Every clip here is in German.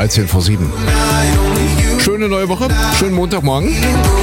13 vor 7. Schöne neue Woche, schönen Montagmorgen.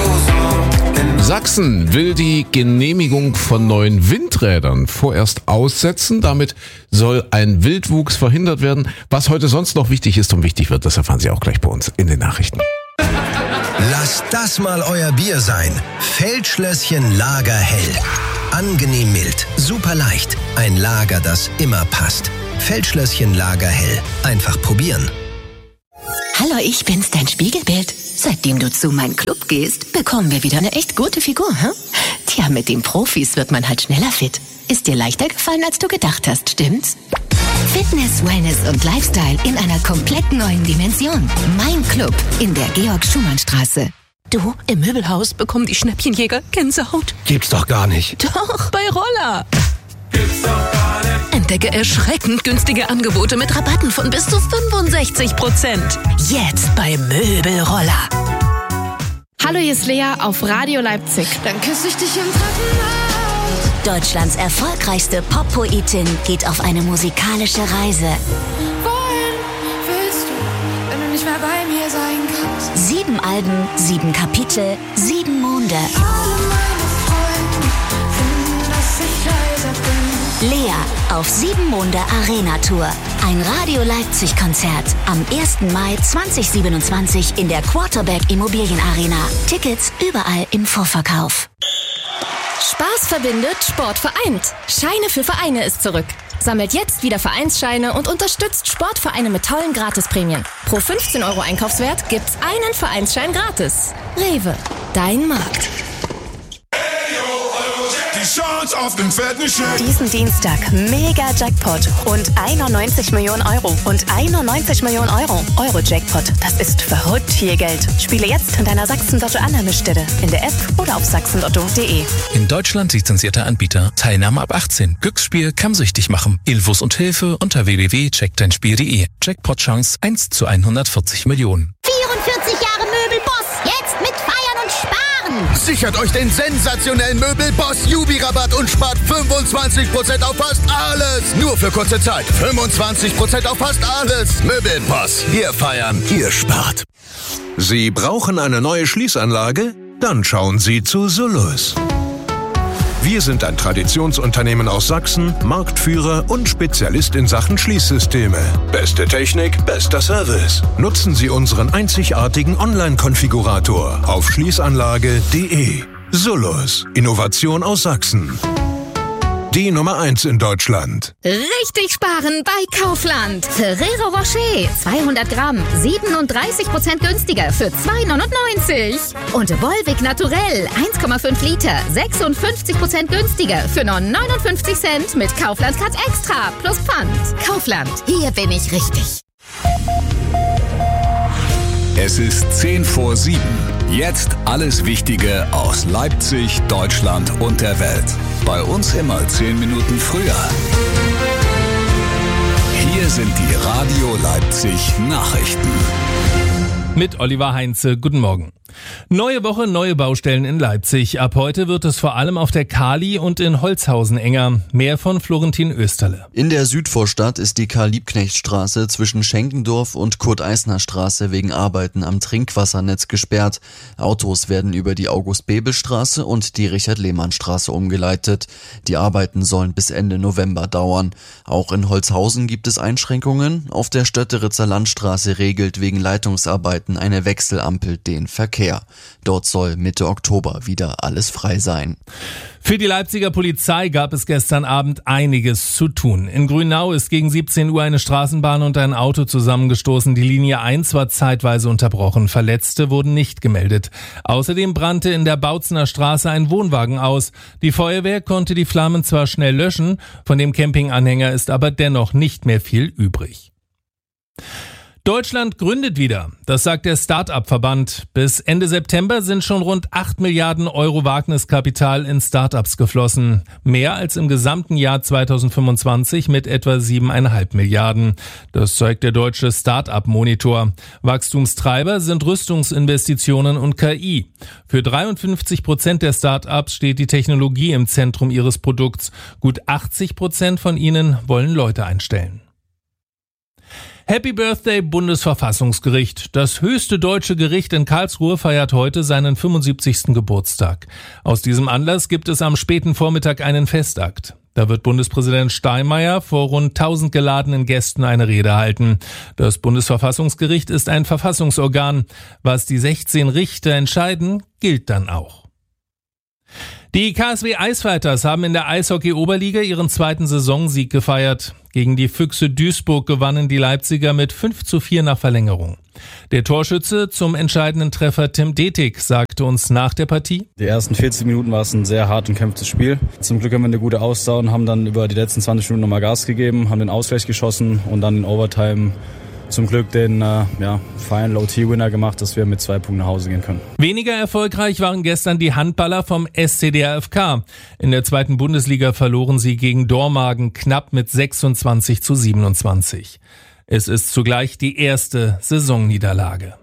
Sachsen will die Genehmigung von neuen Windrädern vorerst aussetzen. Damit soll ein Wildwuchs verhindert werden. Was heute sonst noch wichtig ist und wichtig wird, das erfahren Sie auch gleich bei uns in den Nachrichten. Lasst das mal euer Bier sein. Feldschlösschen Lagerhell. Angenehm mild, super leicht. Ein Lager, das immer passt. Feldschlösschen Lagerhell. Einfach probieren. Hallo, ich bin's, dein Spiegelbild. Seitdem du zu meinem Club gehst, bekommen wir wieder eine echt gute Figur, hm? Tja, mit den Profis wird man halt schneller fit. Ist dir leichter gefallen, als du gedacht hast, stimmt's? Fitness, Wellness und Lifestyle in einer komplett neuen Dimension. Mein Club in der Georg-Schumann-Straße. Du, im Möbelhaus bekommen die Schnäppchenjäger Gänsehaut. Gibt's doch gar nicht. Doch, bei Roller. Gibt's doch gar nicht. Entdecke erschreckend günstige Angebote mit Rabatten von bis zu 65%. Jetzt bei Möbelroller. Hallo, hier ist Lea auf Radio Leipzig. Dann küsse ich dich im Treppenhaus. Deutschlands erfolgreichste Pop-Poetin geht auf eine musikalische Reise. Wohin willst du, wenn du nicht mehr bei mir sein kannst? 7 Alben, 7 Kapitel, 7 Monde. Alle meine Freunde finden, dass ich leise bin. Lea auf 7 Monde Arena Tour. Ein Radio Leipzig Konzert am 1. Mai 2027 in der Quarterback Immobilienarena. Tickets überall im Vorverkauf. Spaß verbindet, Sport vereint. Scheine für Vereine ist zurück. Sammelt jetzt wieder Vereinsscheine und unterstützt Sportvereine mit tollen Gratisprämien. Pro 15 € Einkaufswert gibt's einen Vereinsschein gratis. Rewe, dein Markt. Auf den fetten Scheck. Diesen Dienstag mega Jackpot und 91 Millionen Euro und 91 Millionen Euro. Euro-Jackpot, das ist verrückt viel Geld. Spiele jetzt in deiner Sachsen-Lotto-Annahmestelle, in der App oder auf sachsenlotto.de. In Deutschland lizenzierter Anbieter. Teilnahme ab 18. Glücksspiel kann süchtig machen. Infos und Hilfe unter www.checkdeinspiel.de. Jackpot-Chance 1 zu 140 Millionen. 44 Jahre Möbelboss. Jetzt mit Feiern und Sparen. Sichert euch den sensationellen Möbelboss Jubi-Rabatt und spart 25% auf fast alles. Nur für kurze Zeit. 25% auf fast alles. Möbelboss. Wir feiern, ihr spart. Sie brauchen eine neue Schließanlage? Dann schauen Sie zu Solus. Wir sind ein Traditionsunternehmen aus Sachsen, Marktführer und Spezialist in Sachen Schließsysteme. Beste Technik, bester Service. Nutzen Sie unseren einzigartigen Online-Konfigurator auf schließanlage.de. Solus. Innovation aus Sachsen. Die Nummer 1 in Deutschland. Richtig sparen bei Kaufland. Ferrero Rocher, 200 Gramm, 37% günstiger für 2,99 €. Und Volvic Naturell, 1,5 Liter, 56% günstiger für nur 59 Cent mit Kaufland Cut Extra plus Pfand. Kaufland, hier bin ich richtig. Es ist 10 vor 7. Jetzt alles Wichtige aus Leipzig, Deutschland und der Welt. Bei uns immer 10 Minuten früher. Hier sind die Radio Leipzig Nachrichten. Mit Oliver Heinze, guten Morgen. Neue Woche, neue Baustellen in Leipzig. Ab heute wird es vor allem auf der Kali und in Holzhausen enger. Mehr von Florentin Österle. In der Südvorstadt ist die Karl-Liebknecht-Straße zwischen Schenkendorf und Kurt-Eisner-Straße wegen Arbeiten am Trinkwassernetz gesperrt. Autos werden über die August-Bebel-Straße und die Richard-Lehmann-Straße umgeleitet. Die Arbeiten sollen bis Ende November dauern. Auch in Holzhausen gibt es Einschränkungen. Auf der Stötteritzer Landstraße regelt wegen Leitungsarbeiten eine Wechselampel den Verkehr. Dort soll Mitte Oktober wieder alles frei sein. Für die Leipziger Polizei gab es gestern Abend einiges zu tun. In Grünau ist gegen 17 Uhr eine Straßenbahn und ein Auto zusammengestoßen. Die Linie 1 war zeitweise unterbrochen. Verletzte wurden nicht gemeldet. Außerdem brannte in der Bautzener Straße ein Wohnwagen aus. Die Feuerwehr konnte die Flammen zwar schnell löschen, von dem Campinganhänger ist aber dennoch nicht mehr viel übrig. Deutschland gründet wieder, das sagt der Start-up-Verband. Bis Ende September sind schon rund 8 Milliarden Euro Wagniskapital in Start-ups geflossen. Mehr als im gesamten Jahr 2025 mit etwa 7,5 Milliarden. Das zeigt der deutsche Start-up-Monitor. Wachstumstreiber sind Rüstungsinvestitionen und KI. Für 53% der Start-ups steht die Technologie im Zentrum ihres Produkts. Gut 80% von ihnen wollen Leute einstellen. Happy Birthday Bundesverfassungsgericht. Das höchste deutsche Gericht in Karlsruhe feiert heute seinen 75. Geburtstag. Aus diesem Anlass gibt es am späten Vormittag einen Festakt. Da wird Bundespräsident Steinmeier vor rund 1000 geladenen Gästen eine Rede halten. Das Bundesverfassungsgericht ist ein Verfassungsorgan. Was die 16 Richter entscheiden, gilt dann auch. Die KSW Eisfighters haben in der Eishockey-Oberliga ihren zweiten Saisonsieg gefeiert. Gegen die Füchse Duisburg gewannen die Leipziger mit 5:4 nach Verlängerung. Der Torschütze zum entscheidenden Treffer Tim Detig sagte uns nach der Partie: Die ersten 40 Minuten war es ein sehr hart umkämpftes Spiel. Zum Glück haben wir eine gute Ausdauer und haben dann über die letzten 20 Minuten nochmal Gas gegeben, haben den Ausgleich geschossen und dann in Overtime zum Glück den Final OT-Winner gemacht, dass wir mit 2 Punkten nach Hause gehen können. Weniger erfolgreich waren gestern die Handballer vom SCDAFK. In der 2. Bundesliga verloren sie gegen Dormagen knapp mit 26:27. Es ist zugleich die erste Saisonniederlage.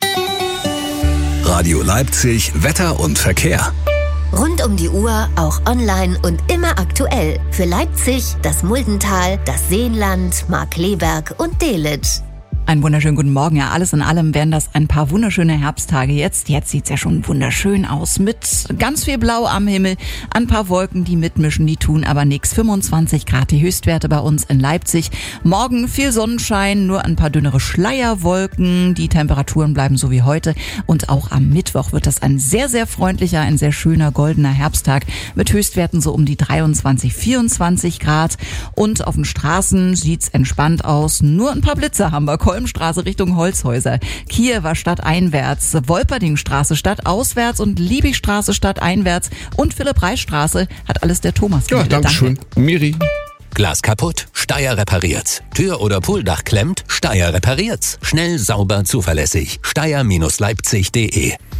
Radio Leipzig, Wetter und Verkehr. Rund um die Uhr, auch online und immer aktuell. Für Leipzig, das Muldental, das Seenland, Markkleeberg und Delitzsch. Einen wunderschönen guten Morgen. Ja, alles in allem wären das ein paar wunderschöne Herbsttage jetzt. Jetzt sieht's ja schon wunderschön aus mit ganz viel Blau am Himmel, ein paar Wolken, die mitmischen, die tun aber nichts. 25 Grad die Höchstwerte bei uns in Leipzig. Morgen viel Sonnenschein, nur ein paar dünnere Schleierwolken. Die Temperaturen bleiben so wie heute. Und auch am Mittwoch wird das ein sehr, sehr freundlicher, ein sehr schöner goldener Herbsttag mit Höchstwerten so um die 23, 24 Grad. Und auf den Straßen sieht's entspannt aus. Nur ein paar Blitze haben wir. Kolmstraße Richtung Holzhäuser, Kiewer stadteinwärts, Wolperdingstraße stadtauswärts und Liebigstraße stadteinwärts und Philipp-Reis-Straße hat alles der Thomas gemeldet. Ja, danke schön. Miri. Glas kaputt? Steyr repariert's. Tür- oder Pooldach klemmt? Steyr repariert's. Schnell, sauber, zuverlässig. Steyr-Leipzig.de